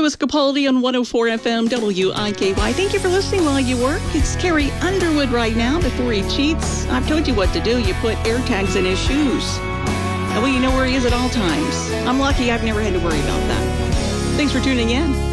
Louis Capaldi on 104 FM WIKY. Thank you for listening while you work. It's Carrie Underwood right now before he cheats. I've told you what to do. You put air tags in his shoes. That way you know where he is at all times. I'm lucky I've never had to worry about that. Thanks for tuning in.